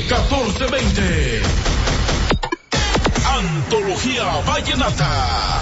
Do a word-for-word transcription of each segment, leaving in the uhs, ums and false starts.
catorce veinte. Antología Vallenata.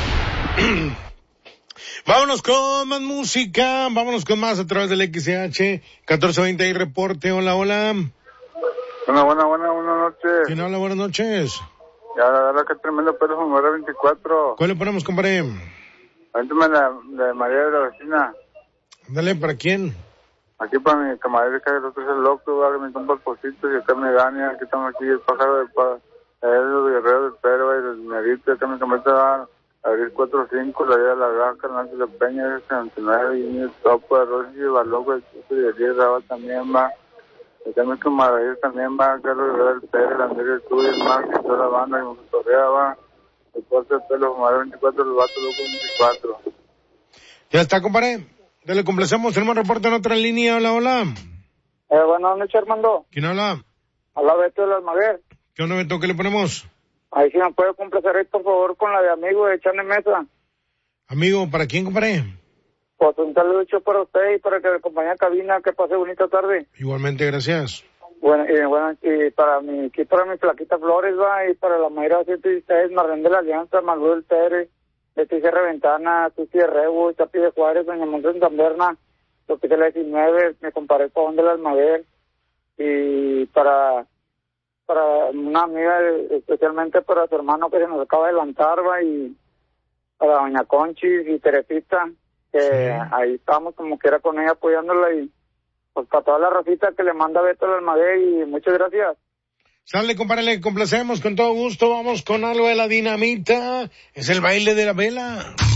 Vámonos con más música, vámonos con más a través del X H catorce veinte y reporte. Hola, hola. Buena, buena, buena, buenas noches. ¿Quién habla? Buenas noches. Ya, la verdad que tremendo perro Fumara veinticuatro. ¿Cuál le ponemos, compadre? Cuéntame la de María de la Vecina. Dale, ¿para quién? Aquí para mi camarera, que el otro es el loco, va, que me compra positos, y acá me Dania, aquí estamos aquí, el pájaro de pa, el los guerreros del Pedro, y el Nerito, acá mi camarera va a abrir cuatro o cinco, la vida de la Granja, Nancy de Peña, setenta y nueve, y el topo de Rosy, y Baloco, el chico de Tierra, va también, va. Acá mi camarera también va, Carlos Guerrero del Pedro, el Andrés del Tuy, el Max, y toda la banda, y mi Torrea va, el corte de pelo Fumara veinticuatro, el vato loco veinticuatro. Ya está, compadre. Ya le complacemos, tenemos reporte en otra línea. Hola, hola. Eh, buenas noches, Armando. ¿Quién habla? Habla Beto de las Maguer. ¿Qué onda, Beto? ¿Qué le ponemos? Ahí sí me puede complacer ahí, por favor, con la de amigo de Chane Mesa. Amigo, ¿para quién, compadre? Pues un saludo para usted y para que me acompañe a cabina, que pase bonita tarde. Igualmente, gracias. Bueno, y bueno, y para mi, aquí para mi flaquita Flores, va, y para la Mayra ciento dieciséis, Marlene de la Alianza, Manuel del Pérez, Leticia Reventana, Tuti de Rebo, Chapi de Juárez, Doña Montes Tamberna, lo que es la diecinueve, me comparé con de la Almaguer, y para para una amiga, especialmente para su hermano que se nos acaba de adelantar, va, y para Doña Conchis y Teresita, que sí. Ahí estamos como quiera con ella apoyándola, y pues para toda la racita que le manda Beto al Almaguer, y muchas gracias. Sale, compadre, le complacemos con todo gusto. Vamos con algo de la dinamita. Es el baile de la vela.